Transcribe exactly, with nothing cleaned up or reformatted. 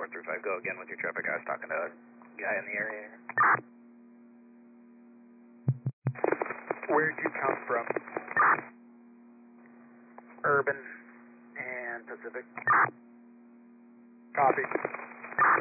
four three five, go again with your traffic. I was talking to a guy in the area. Where'd you come from? Urban and Pacific. Copy.